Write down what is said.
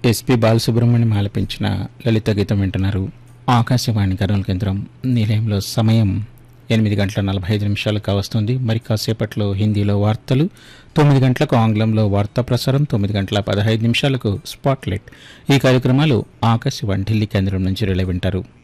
SP Balasubrahmanyam ఆలపించిన లలిత గీతం వింటున్నారు. ఆకాశవాణి కర్నూలు కేంద్రం. నిలయంలో సమయం 8:45 కావస్తుంది. మరి కాసేపట్లో హిందీలో వార్తలు, 9 గంటలకు ఆంగ్లంలో వార్తా ప్రసారం, 9:15 స్పాట్లైట్. ఈ కార్యక్రమాలు ఆకాశవాణి ఢిల్లీ కేంద్రం నుంచి రిలే వింటారు.